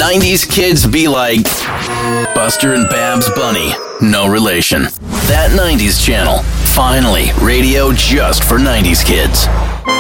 90s kids be like, Buster and Babs Bunny, no relation. That 90s channel, finally radio just for 90s kids.